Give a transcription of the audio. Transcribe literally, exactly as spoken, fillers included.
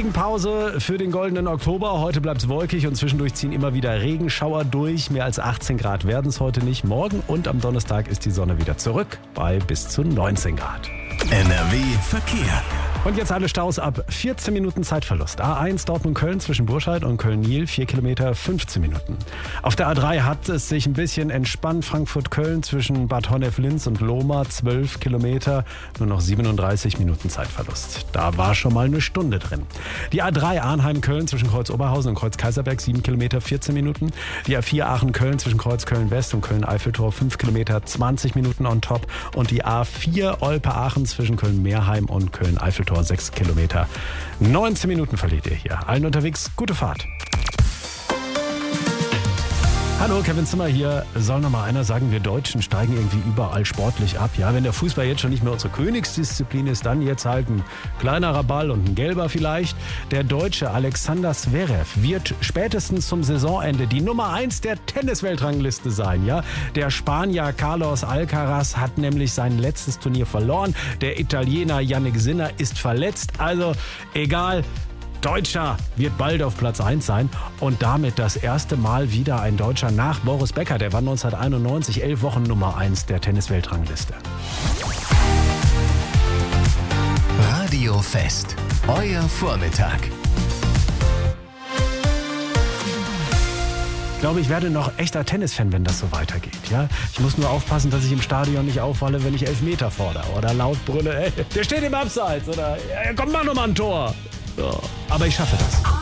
Regenpause für den goldenen Oktober. Heute bleibt es wolkig und zwischendurch ziehen immer wieder Regenschauer durch. Mehr als achtzehn Grad werden es heute nicht. Morgen und am Donnerstag ist die Sonne wieder zurück bei bis zu neunzehn Grad. N R W Verkehr. Und jetzt alle Staus ab vierzehn Minuten Zeitverlust. A eins Dortmund-Köln zwischen Burscheid und Köln-Niel, vier Kilometer, fünfzehn Minuten. Auf der A drei hat es sich ein bisschen entspannt. Frankfurt-Köln zwischen Bad Honnef-Linz und Lohmar, zwölf Kilometer, nur noch siebenunddreißig Minuten Zeitverlust. Da war schon mal eine Stunde drin. Die A drei Arnheim-Köln zwischen Kreuz-Oberhausen und Kreuz-Kaiserberg, sieben Kilometer, vierzehn Minuten. Die A vier Aachen-Köln zwischen Kreuz-Köln-West und Köln-Eiffeltor, fünf Kilometer, zwanzig Minuten on top. Und die A vier Olpe-Aachen zwischen Köln-Meerheim und Köln-Eiffeltor, sechs Kilometer. neunzehn Minuten verliert ihr hier. Allen unterwegs, gute Fahrt. Hallo, Kevin Zimmer hier. Soll noch mal einer sagen, wir Deutschen steigen irgendwie überall sportlich ab. Ja, wenn der Fußball jetzt schon nicht mehr unsere Königsdisziplin ist, dann jetzt halt ein kleinerer Ball und ein gelber vielleicht. Der Deutsche Alexander Zverev wird spätestens zum Saisonende die Nummer eins der Tennisweltrangliste sein. Ja, der Spanier Carlos Alcaraz hat nämlich sein letztes Turnier verloren. Der Italiener Jannik Sinner ist verletzt. Also egal. Deutscher wird bald auf Platz eins sein und damit das erste Mal wieder ein Deutscher nach Boris Becker. Der war neunzehnhunderteinundneunzig elf Wochen Nummer eins der Tennisweltrangliste. Radio Fest. Euer Vormittag. Ich glaube, ich werde noch echter Tennisfan, wenn das so weitergeht. Ja? Ich muss nur aufpassen, dass ich im Stadion nicht auffalle, wenn ich Elfmeter fordere oder laut brülle, ey, der steht im Abseits oder komm, mach noch mal ein Tor. So. Aber ich schaffe das.